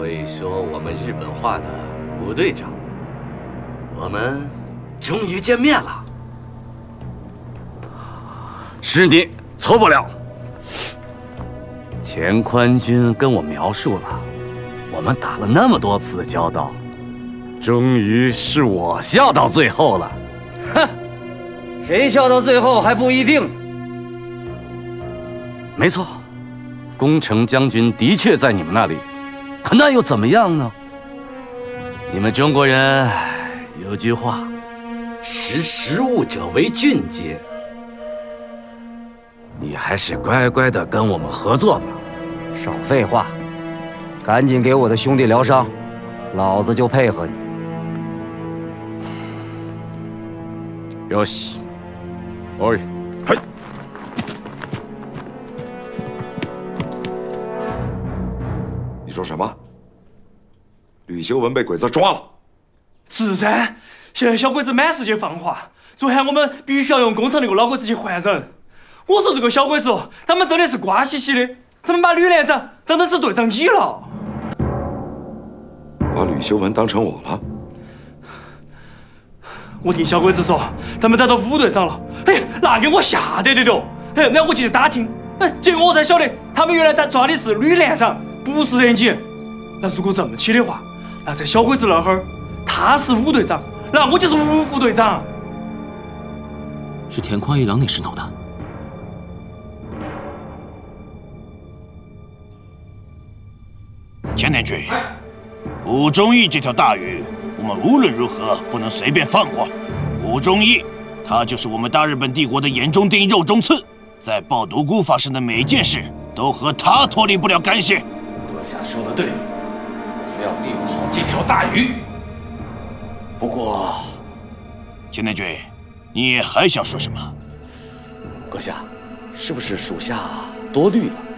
会说我们日本话的吴队长，我们终于见面了。是你错不了。钱宽君跟我描述了，我们打了那么多次交道，终于是我笑到最后了。 哼，谁笑到最后还不一定。 没错，宫城将军的确在你们那里，那又怎么样呢？你们中国人有句话，识时务者为俊杰。你还是乖乖的跟我们合作吧。 少废话，赶紧给我的兄弟疗伤，老子就配合你。 よし，おい，嘿。 你说什么？吕修文被鬼子抓了？ 是噻，现在小鬼子满世界放话，说喊我们必须要用工厂那个老鬼子去换人。我说这个小鬼子哦，他们真的是瓜兮兮的，他们把吕连长当成是队长你了。 把吕修文当成我了？ 我听小鬼子说，他们找到武队长了。哎，那给我吓得的。哎，那我就去打听，哎，结果我才晓得，他们原来抓的是吕连长，不是你。那如果这么起的话，那在小鬼子那儿，他是武队长，那我就是吴副队长。 是田宽一郎那时弄的。 钱连军，吴忠义这条大鱼，我们无论如何不能随便放过。吴忠义，他就是我们大日本帝国的眼中钉、肉中刺，在报独孤发生的每件事都和他脱离不了干系。 阁下说的对，我们要利用好这条大鱼。不过， 钱连军，你还想说什么？ 阁下，是不是属下多虑了？